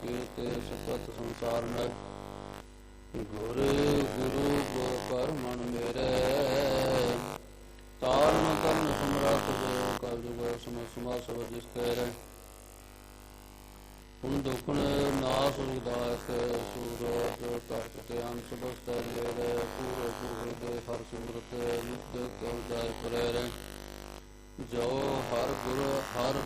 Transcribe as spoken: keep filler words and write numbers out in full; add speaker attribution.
Speaker 1: ਕੀਤੇ ਸਿਫਤ ਸੰਸਾਰ ਮੈਂ ਗੁਰ ਗੁਰੂ ਗੋ ਕਰ ਮਨ ਮੇਰੇ ਤਾਰਨ ਤਨ ਸਮਰੱਥ ਜੋ ਕਲ ਜੁਗ ਸਮ ਸਮਾ ਸਭ ਜਿਸ ਕਹਿ ਹੁਣ ਦੁਖਣ ਨਾਸ ਉਦਾਸ ਸੂਰਜ ਘਟ ਤੇ ਅੰਤ ਬਸਤਰ ਲੈ ਪੂਰੇ ਪੂਰੇ ਦੇ ਹਰ ਸਿਮਰਤ ਨਿਤ ਕਿਉ ਜਾਇ ਕਰੇ ਜੋ ਹਰ ਗੁਰ ਹਰ